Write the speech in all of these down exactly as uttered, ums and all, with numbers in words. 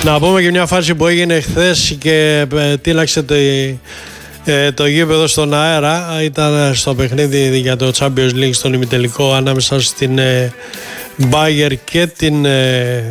Να πούμε και μια φάση που έγινε χθες και τίναξε το, ε, το γήπεδο στον αέρα. Ήταν στο παιχνίδι για το Champions League στον ημιτελικό ανάμεσα στην ε, Bayern και την ε,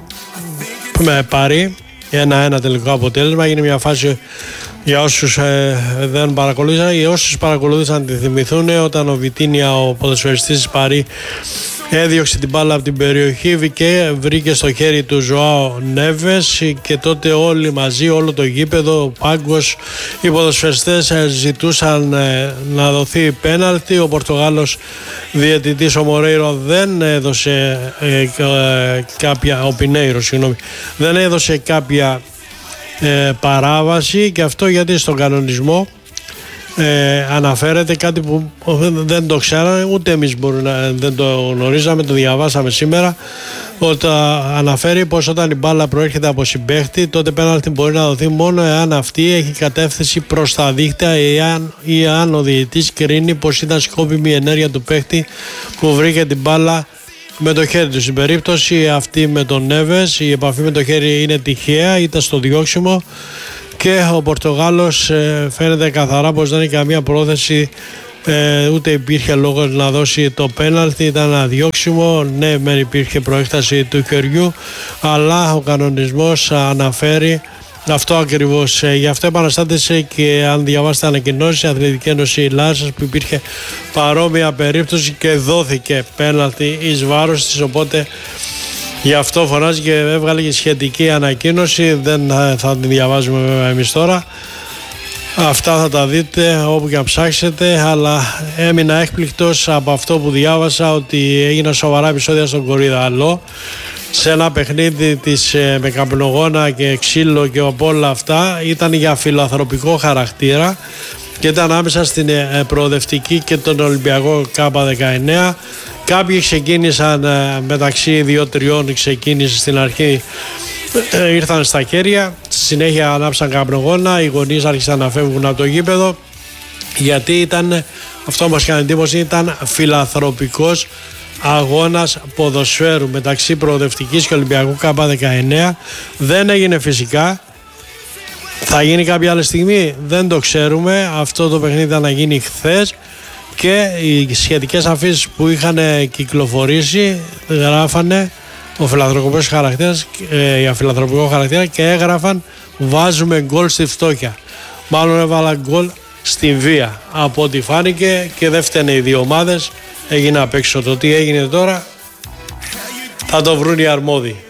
Πάρη. Ένα-ένα τελικό αποτέλεσμα. Έγινε μια φάση για όσους ε, δεν παρακολούθησαν. Για όσους παρακολούθησαν τη θυμηθούν όταν ο Βιτίνια, ο ποδοσφαιριστής της Πάρη, έδιωξε την μπάλα από την περιοχή και βρήκε στο χέρι του Ζωάο Νέβες και τότε όλοι μαζί, όλο το γήπεδο, ο πάγκος, οι ποδοσφαιριστές ζητούσαν να δοθεί πέναλτι. Ο Πορτογάλος διαιτητής ο Μορέιρο δεν έδωσε ε, ε, κάποια, ο Πινέιρο συγγνώμη, δεν έδωσε κάποια ε, παράβαση, και αυτό γιατί στον κανονισμό Ε, αναφέρεται κάτι που δεν το ξέραμε ούτε εμείς, μπορεί να, δεν το γνωρίζαμε, το διαβάσαμε σήμερα, ότι αναφέρει πως όταν η μπάλα προέρχεται από συμπαίχτη, τότε πέναλτι μπορεί να δοθεί μόνο εάν αυτή έχει κατεύθυνση προς τα δίχτυα εάν, ή αν ο διαιτητής κρίνει πως ήταν σκόπιμη η ενέργεια του παίχτη που βρήκε την μπάλα με το χέρι του. Στην περίπτωση αυτή με τον Νέβες, η επαφή με το χέρι είναι τυχαία, ήταν στο διώξιμο και ο Πορτογάλος ε, φαίνεται καθαρά πως δεν έχει καμία πρόθεση, ε, ούτε υπήρχε λόγος να δώσει το πέναλτι. Ήταν αδιώξιμο, ναι μεν υπήρχε προέκταση του χεριού, αλλά ο κανονισμός αναφέρει αυτό ακριβώς. Ε, γι' αυτό επαναστάτησε και αν διαβάσετε ανακοινώσεις η Αθλητική Ένωση Λάρισας που υπήρχε παρόμοια περίπτωση και δόθηκε πέναλτι εις βάρος της, οπότε γι' αυτό φωνάζει και έβγαλε και σχετική ανακοίνωση. Δεν θα την διαβάζουμε βέβαια εμείς τώρα. Αυτά θα τα δείτε όπου και αν ψάξετε, αλλά έμεινα έκπληκτος από αυτό που διάβασα, ότι έγιναν σοβαρά επεισόδια στον Κορυδαλό σε ένα παιχνίδι της με καπνογόνα και ξύλο και από όλα αυτά. Ήταν για φιλοανθρωπικό χαρακτήρα και ήταν άμεσα στην προοδευτική και τον Ολυμπιακό Κάπα δεκαεννέα. Κάποιοι ξεκίνησαν μεταξύ δύο-τριών, ξεκίνησε στην αρχή, ήρθαν στα χέρια, στη συνέχεια ανάψαν καπνογόνα, οι γονείς άρχισαν να φεύγουν από το γήπεδο, γιατί ήταν, αυτό μας κάνει εντύπωση, ήταν φιλανθρωπικός αγώνας ποδοσφαίρου μεταξύ Προοδευτικής και Ολυμπιακού Κάπα δεκαεννέα. Δεν έγινε φυσικά. Θα γίνει κάποια άλλη στιγμή, δεν το ξέρουμε. Αυτό το παιχνίδι ήταν να γίνει χθες και οι σχετικές αφήσεις που είχαν κυκλοφορήσει γράφανε ο φιλανθρωπικός χαρακτήρας, ε, για φιλανθρωπικό χαρακτήρα, και έγραφαν βάζουμε γκολ στη φτώχεια. Μάλλον έβαλα γκολ στη βία από ό,τι φάνηκε, και δεν φταίνε οι δύο ομάδες, έγινε απ' έξω. Το τι έγινε τώρα θα το βρουν οι αρμόδιοι.